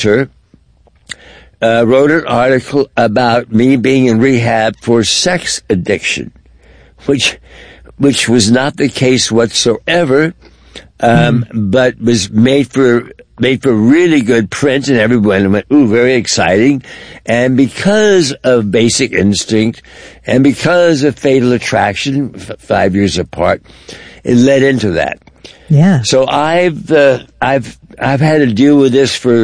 wrote an article about me being in rehab for sex addiction, which was not the case whatsoever, but was made for really good print, and everyone went, ooh, very exciting. And because of Basic Instinct, and because of Fatal Attraction, 5 years apart, it led into that. Yeah. So I've had to deal with this for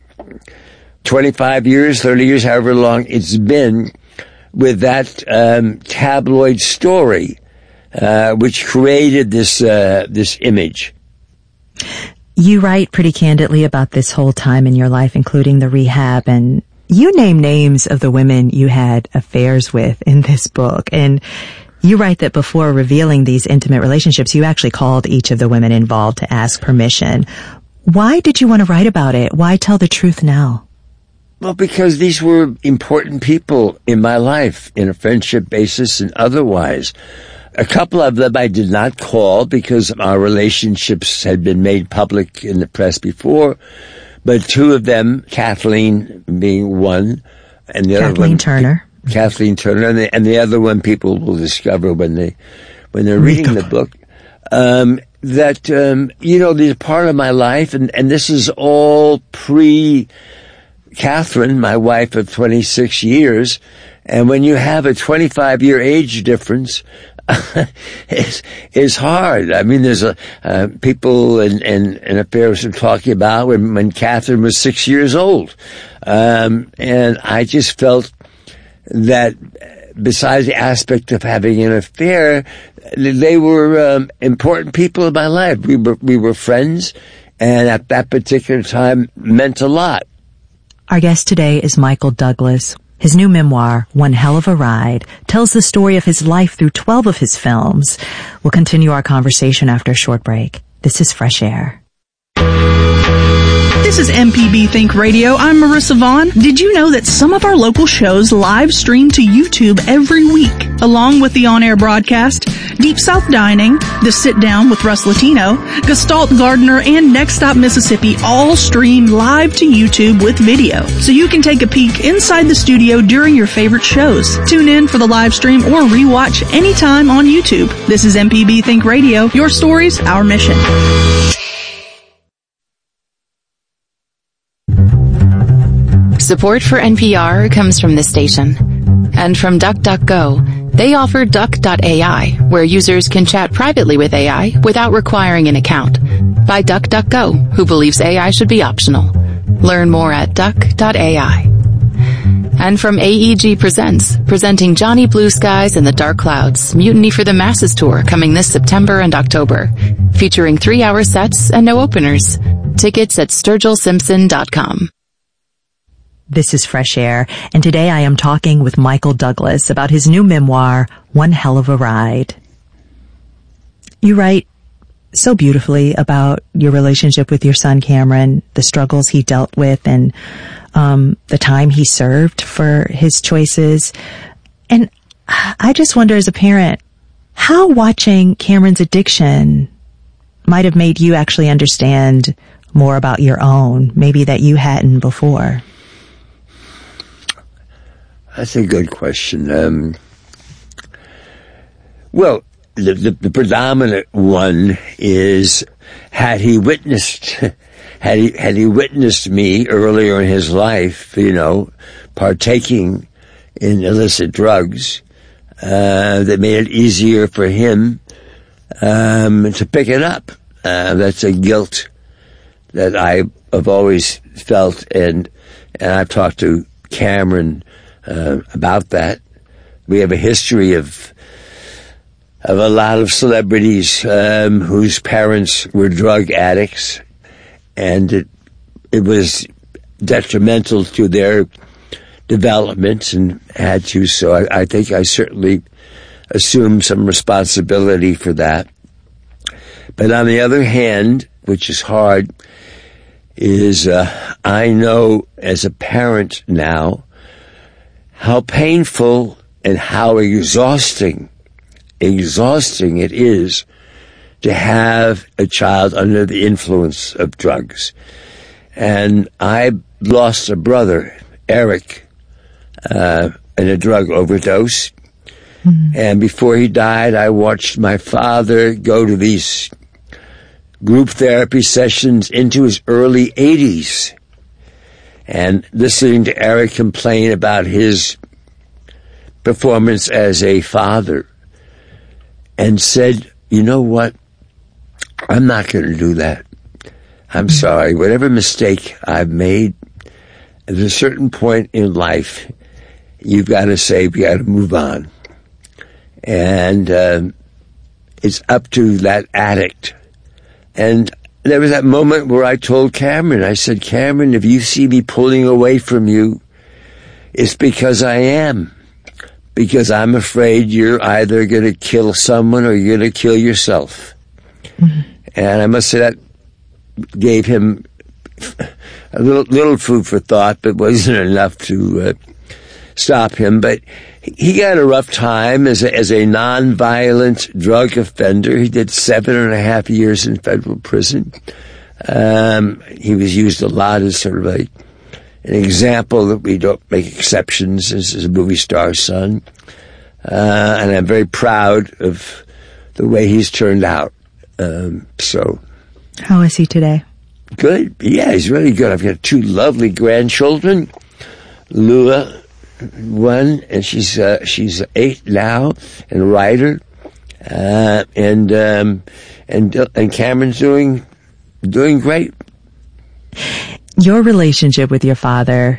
25 years, 30 years, however long it's been, with that tabloid story, which created this image. You write pretty candidly about this whole time in your life, including the rehab, and you name names of the women you had affairs with in this book. And you write that before revealing these intimate relationships, you actually called each of the women involved to ask permission. Why did you want to write about it? Why tell the truth now? Well, because these were important people in my life, in a friendship basis and otherwise. A couple of them I did not call because our relationships had been made public in the press before. But two of them, Kathleen being one, and the other one, Kathleen Turner, and the other one people will discover when they're reading the book. They're part of my life, and this is all pre-Catherine, my wife of 26 years. And when you have a 25-year age difference, it's hard. I mean, there's people and affairs are talking about when Catherine was 6 years old. And I just felt that besides the aspect of having an affair, they were important people in my life. We were friends, and at that particular time meant a lot. Our guest today is Michael Douglas. His new memoir, One Hell of a Ride, tells the story of his life through 12 of his films. We'll continue our conversation after a short break. This is Fresh Air. This is MPB Think Radio. I'm Marissa Vaughn. Did you know that some of our local shows live stream to YouTube every week, along with the on-air broadcast? Deep South Dining, The Sit Down with Russ Latino, Gestalt Gardener, and Next Stop Mississippi all stream live to YouTube with video, so you can take a peek inside the studio during your favorite shows. Tune in for the live stream or rewatch anytime on YouTube. This is MPB Think Radio. Your stories, our mission. Support for NPR comes from this station and from DuckDuckGo. They offer Duck.ai, where users can chat privately with AI without requiring an account. By DuckDuckGo, who believes AI should be optional. Learn more at Duck.ai. And from AEG Presents, presenting Johnny Blue Skies and the Dark Clouds, Mutiny for the Masses Tour coming this September and October. Featuring 3-hour sets and no openers. Tickets at SturgillSimpson.com. This is Fresh Air, and today I am talking with Michael Douglas about his new memoir, One Hell of a Ride. You write so beautifully about your relationship with your son Cameron, the struggles he dealt with, and the time he served for his choices. And I just wonder, as a parent, how watching Cameron's addiction might have made you actually understand more about your own, maybe that you hadn't before. That's a good question. Well, the predominant one is, had he witnessed me earlier in his life, partaking in illicit drugs, that made it easier for him to pick it up. That's a guilt that I have always felt, and I've talked to Cameron about that. We have a history of a lot of celebrities whose parents were drug addicts, and it was detrimental to their development and had to. So I think I certainly assume some responsibility for that. But on the other hand, which is hard, is I know as a parent now how painful and how exhausting it is to have a child under the influence of drugs. And I lost a brother, Eric, in a drug overdose. Mm-hmm. And before he died, I watched my father go to these group therapy sessions into his early 80s. And listening to Eric complain about his performance as a father, and said, you know what? I'm not going to do that. I'm sorry. Whatever mistake I've made, at a certain point in life, you've got to say, we got to move on. And it's up to that addict. And there was that moment where I told Cameron, I said, Cameron, if you see me pulling away from you, it's because I am. Because I'm afraid you're either going to kill someone or you're going to kill yourself. Mm-hmm. And I must say that gave him a little food for thought, but wasn't enough to stop him. But he got a rough time as a non-violent drug offender. He did 7.5 years in federal prison. He was used a lot as sort of an example that we don't make exceptions as a movie star's son. And I'm very proud of the way he's turned out. So. How is he today? Good. Yeah, he's really good. I've got 2 lovely grandchildren. Lua, 1, and she's 8 now, and Ryder, and Cameron's doing great. Your relationship with your father,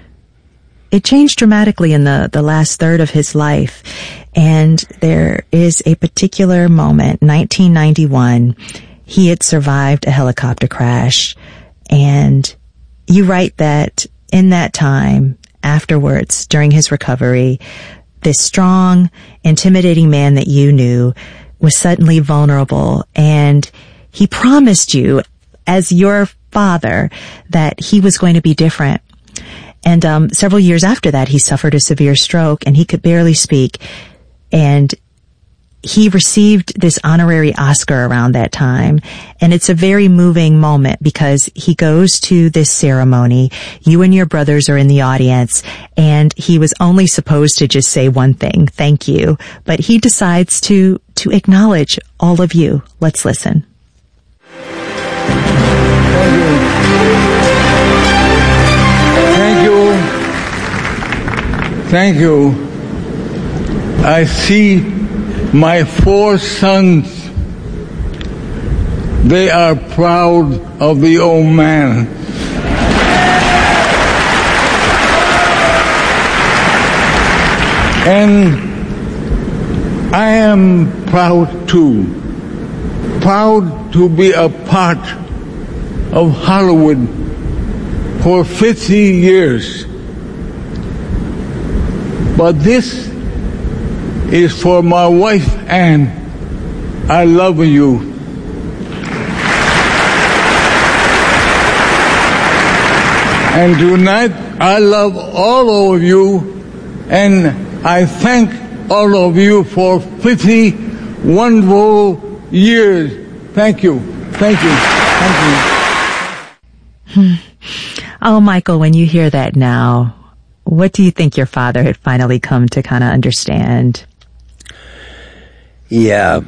it changed dramatically in the last third of his life. And there is a particular moment, 1991, he had survived a helicopter crash. And you write that in that time, afterwards, during his recovery, this strong, intimidating man that you knew was suddenly vulnerable. And he promised you, as your father, that he was going to be different. And several years after that, he suffered a severe stroke and he could barely speak. And he received this honorary Oscar around that time. And it's a very moving moment because he goes to this ceremony. You and your brothers are in the audience, and he was only supposed to just say one thing, thank you. But he decides to acknowledge all of you. Let's listen. Thank you. I see my 4 sons. They are proud of the old man. And I am proud too. Proud to be a part of Hollywood for 50 years. But this is for my wife, Anne. I love you. And tonight, I love all of you, and I thank all of you for 50 wonderful years. Thank you. Thank you. Thank you. Oh, Michael, when you hear that now, what do you think your father had finally come to kind of understand? Yeah,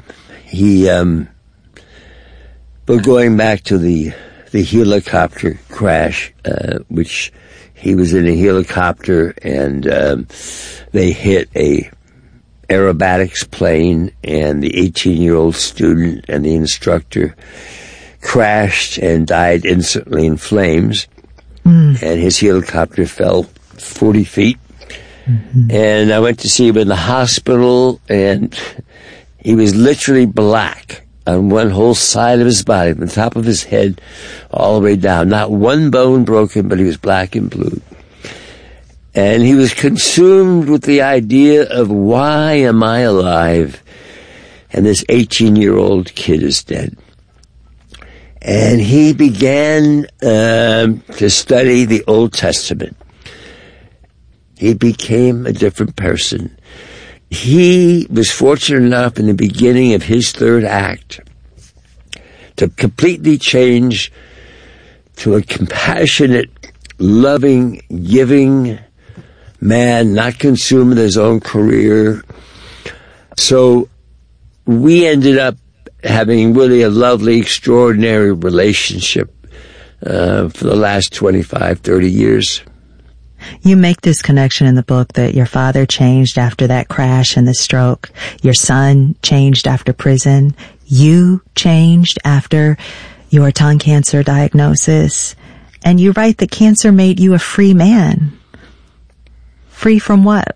but going back to the helicopter crash, which he was in a helicopter and they hit a aerobatics plane, and the 18-year-old student and the instructor crashed and died instantly in flames. And his helicopter fell 40 feet. Mm-hmm. And I went to see him in the hospital, and he was literally black on one whole side of his body, from the top of his head all the way down. Not one bone broken, but he was black and blue. And he was consumed with the idea of, why am I alive and this 18-year-old kid is dead? And he began to study the Old Testament. He became a different person. He was fortunate enough in the beginning of his 3rd act to completely change to a compassionate, loving, giving man, not consumed with his own career. So we ended up having really a lovely, extraordinary relationship for the last 25, 30 years. You make this connection in the book that your father changed after that crash and the stroke. Your son changed after prison. You changed after your tongue cancer diagnosis. And you write that cancer made you a free man. Free from what?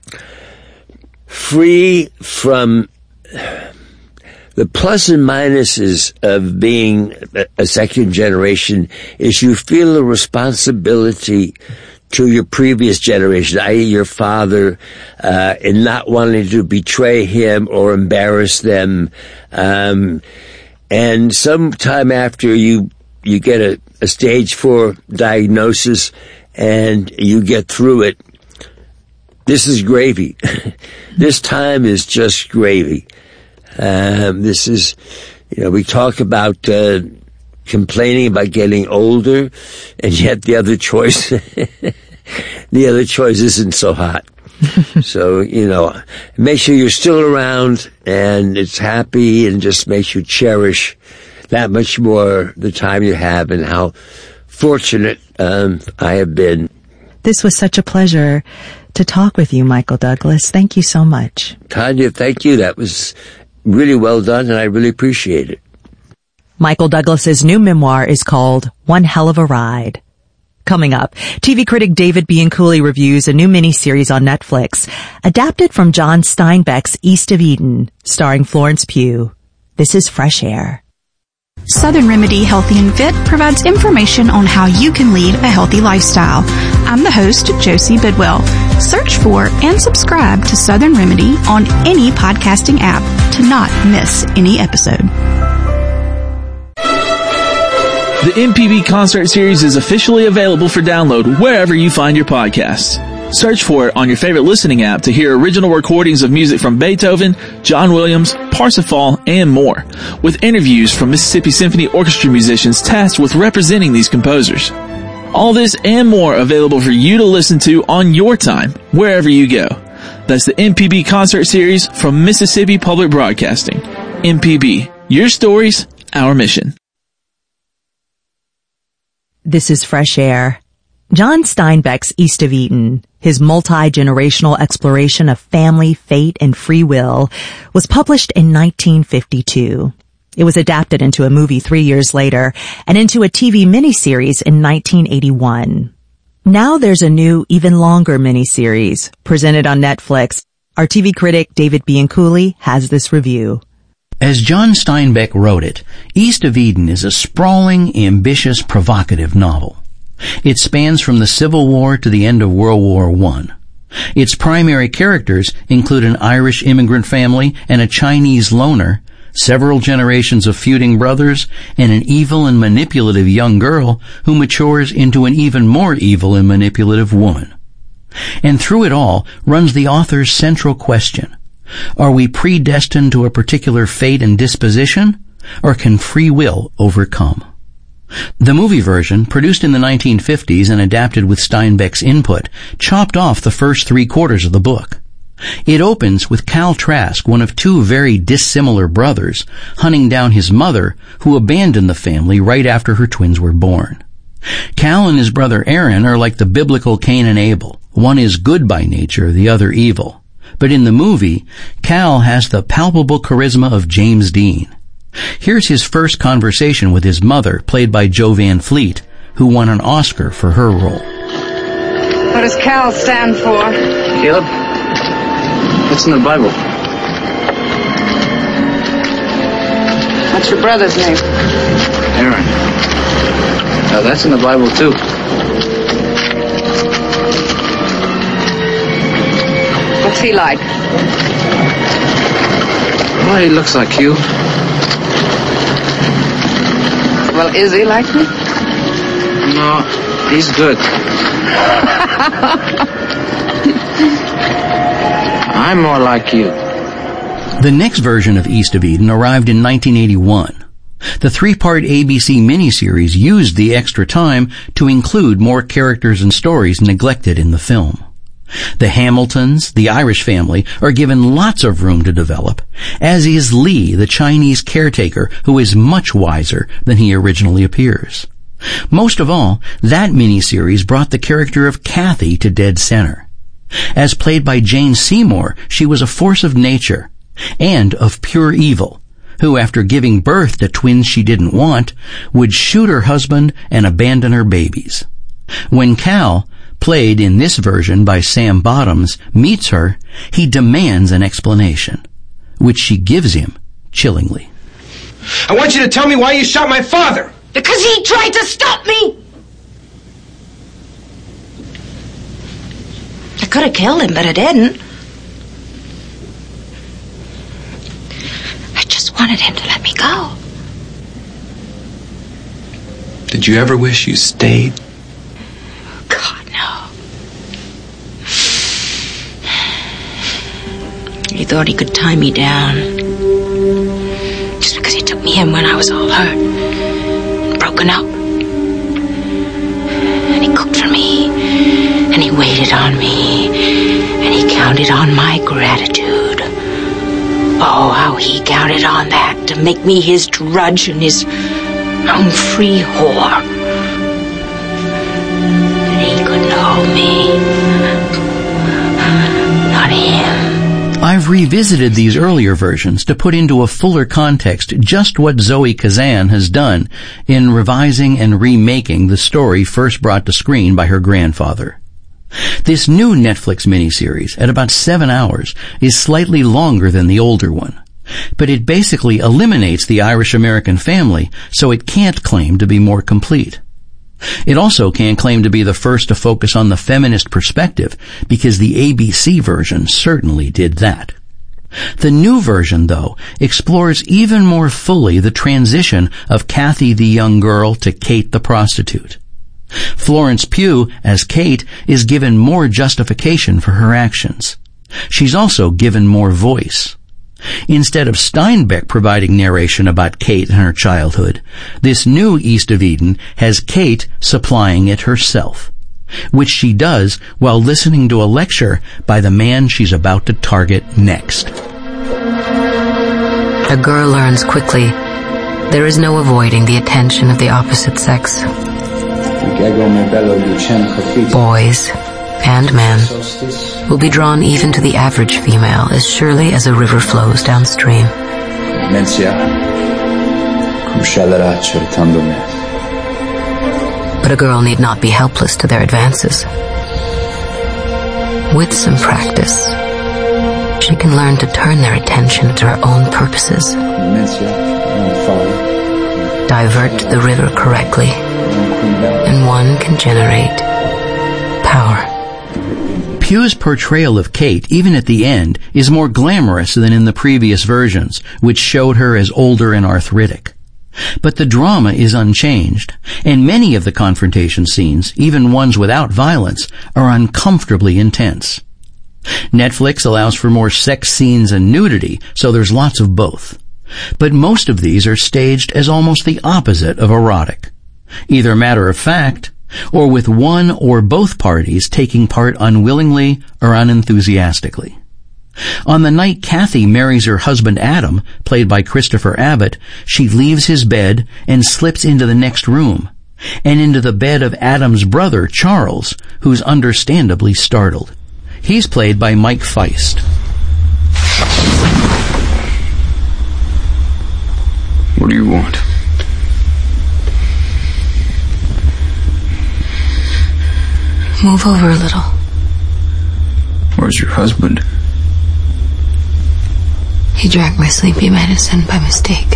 Free from the plus and minuses of being a second generation is you feel a responsibility to your previous generation, i.e. your father, in not wanting to betray him or embarrass them. And sometime after you get a stage 4 diagnosis and you get through it, this is gravy. This time is just gravy. This is, we talk about complaining about getting older, and yet the other choice isn't so hot. So, make sure you're still around and it's happy, and just makes you cherish that much more the time you have and how fortunate I have been. This was such a pleasure to talk with you, Michael Douglas. Thank you so much. Tanya, thank you. That was really well done, and I really appreciate it. Michael Douglas's new memoir is called One Hell of a Ride. Coming up, TV critic David Bianculli reviews a new miniseries on Netflix, adapted from John Steinbeck's East of Eden, starring Florence Pugh. This is Fresh Air. Southern Remedy Healthy and Fit provides information on how you can lead a healthy lifestyle. I'm the host, Josie Bidwell. Search for and subscribe to Southern Remedy on any podcasting app to not miss any episode. The MPB concert series is officially available for download wherever you find your podcasts. Search for it on your favorite listening app to hear original recordings of music from Beethoven, John Williams, Parsifal, and more, with interviews from Mississippi Symphony Orchestra musicians tasked with representing these composers. All this and more available for you to listen to on your time, wherever you go. That's the MPB concert series from Mississippi Public Broadcasting. MPB, your stories, our mission. This is Fresh Air. John Steinbeck's East of Eden, his multi-generational exploration of family, fate, and free will, was published in 1952. It was adapted into a movie 3 years later and into a TV miniseries in 1981. Now there's a new, even longer miniseries presented on Netflix. Our TV critic David Bianculli has this review. As John Steinbeck wrote it, East of Eden is a sprawling, ambitious, provocative novel. It spans from the Civil War to the end of World War I. Its primary characters include an Irish immigrant family and a Chinese loner, several generations of feuding brothers, and an evil and manipulative young girl who matures into an even more evil and manipulative woman. And through it all runs the author's central question. Are we predestined to a particular fate and disposition, or can free will overcome? The movie version, produced in the 1950s and adapted with Steinbeck's input, chopped off the first 3/4 of the book. It opens with Cal Trask, one of two very dissimilar brothers, hunting down his mother, who abandoned the family right after her twins were born. Cal and his brother Aaron are like the biblical Cain and Abel. One is good by nature, the other evil. But in the movie, Cal has the palpable charisma of James Dean. Here's his first conversation with his mother, played by Jo Van Fleet, who won an Oscar for her role. What does Cal stand for? Caleb? What's in the Bible? What's your brother's name? Aaron. Now that's in the Bible too. What's he like? Well, he looks like you. Well, is he like me? No, he's good. I'm more like you. The next version of East of Eden arrived in 1981. The 3-part ABC miniseries used the extra time to include more characters and stories neglected in the film. The Hamiltons, the Irish family, are given lots of room to develop, as is Lee, the Chinese caretaker, who is much wiser than he originally appears. Most of all, that miniseries brought the character of Kathy to dead center. As played by Jane Seymour, she was a force of nature, and of pure evil, who, after giving birth to twins she didn't want, would shoot her husband and abandon her babies. When Cal, played in this version by Sam Bottoms, meets her, he demands an explanation, which she gives him chillingly. I want you to tell me why you shot my father. Because he tried to stop me. I could have killed him, but I didn't. I just wanted him to let me go. Did you ever wish you stayed? God, no. He thought he could tie me down. Just because he took me in when I was all hurt. Broken up. And he cooked for me. And he waited on me. And he counted on my gratitude. Oh, how he counted on that to make me his drudge and his own free whore. And he couldn't hold me. Not him. I've revisited these earlier versions to put into a fuller context just what Zoe Kazan has done in revising and remaking the story first brought to screen by her grandfather. This new Netflix miniseries, at about 7 hours, is slightly longer than the older one, but it basically eliminates the Irish-American family, so it can't claim to be more complete. It also can't claim to be the first to focus on the feminist perspective, because the ABC version certainly did that. The new version, though, explores even more fully the transition of Kathy the young girl to Kate the prostitute. Florence Pugh, as Kate, is given more justification for her actions. She's also given more voice. Instead of Steinbeck providing narration about Kate and her childhood, this new East of Eden has Kate supplying it herself, which she does while listening to a lecture by the man she's about to target next. A girl learns quickly. There is no avoiding the attention of the opposite sex. Boys and men will be drawn even to the average female as surely as a river flows downstream. But a girl need not be helpless to their advances. With some practice, she can learn to turn their attention to her own purposes. Divert the river correctly, and one can generate power. Pugh's portrayal of Kate, even at the end, is more glamorous than in the previous versions, which showed her as older and arthritic. But the drama is unchanged, and many of the confrontation scenes, even ones without violence, are uncomfortably intense. Netflix allows for more sex scenes and nudity, so there's lots of both. But most of these are staged as almost the opposite of erotic, either matter of fact, or with one or both parties taking part unwillingly or unenthusiastically. On the night Kathy marries her husband Adam, played by Christopher Abbott, she leaves his bed and slips into the next room, and into the bed of Adam's brother, Charles, who's understandably startled. He's played by Mike Feist. What do you want? Move over a little. Where's your husband? He drank my sleepy medicine by mistake.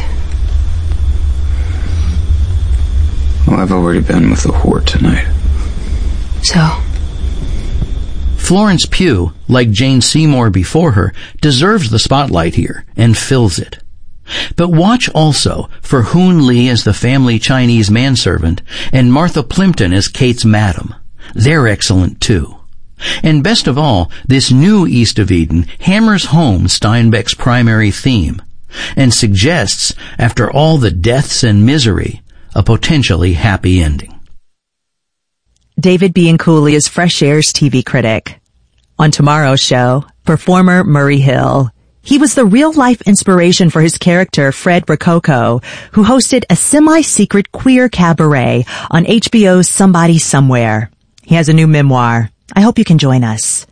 Well, I've already been with the whore tonight. So? Florence Pugh, like Jane Seymour before her, deserves the spotlight here and fills it. But watch also for Hoon Lee as the family Chinese manservant and Martha Plimpton as Kate's madam. They're excellent too. And best of all, this new East of Eden hammers home Steinbeck's primary theme, and suggests, after all the deaths and misery, a potentially happy ending. David Bianculli is Fresh Air's TV critic. On tomorrow's show, performer Murray Hill. He was the real-life inspiration for his character, Fred Rococo, who hosted a semi-secret queer cabaret on HBO's Somebody Somewhere. He has a new memoir. I hope you can join us.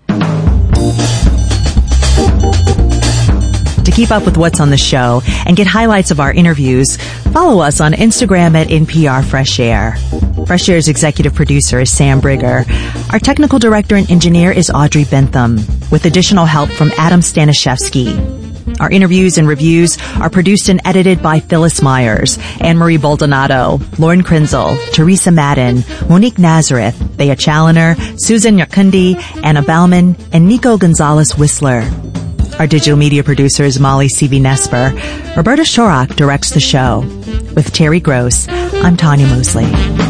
To keep up with what's on the show and get highlights of our interviews, follow us on Instagram at NPR Fresh Air. Fresh Air's executive producer is Sam Brigger. Our technical director and engineer is Audrey Bentham, with additional help from Adam Staniszewski. Our interviews and reviews are produced and edited by Phyllis Myers, Anne-Marie Baldonado, Lauren Krenzel, Teresa Madden, Monique Nazareth, Thea Challoner, Susan Nyakundi, Anna Bauman, and Nico Gonzalez-Whistler. Our digital media producer is Molly C.V. Nesper. Roberta Shorak directs the show. With Terry Gross, I'm Tanya Mosley.